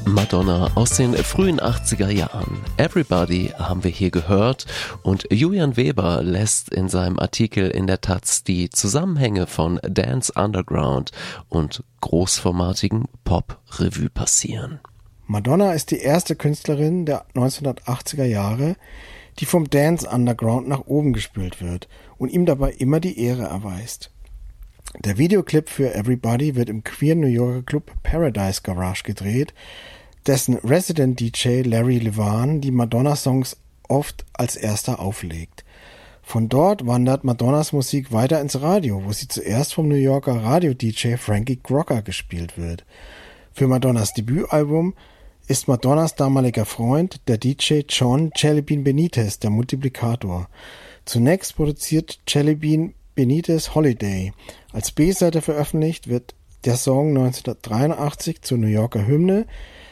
Madonna aus den frühen 80er Jahren. Everybody haben wir hier gehört und Julian Weber lässt in seinem Artikel in der Taz die Zusammenhänge von Dance Underground und großformatigem Pop Revue passieren. Madonna ist die erste Künstlerin der 1980er Jahre, die vom Dance Underground nach oben gespült wird und ihm dabei immer die Ehre erweist. Der Videoclip für Everybody wird im queeren New Yorker Club Paradise Garage gedreht, dessen Resident DJ Larry Levan die Madonna-Songs oft als erster auflegt. Von dort wandert Madonnas Musik weiter ins Radio, wo sie zuerst vom New Yorker Radio-DJ Frankie Crocker gespielt wird. Für Madonnas Debütalbum ist Madonnas damaliger Freund, der DJ John Jellybean Benitez, der Multiplikator. Zunächst produziert Jellybean Benitez Holiday. Als B-Seite veröffentlicht wird der Song 1983 zur New Yorker Hymne,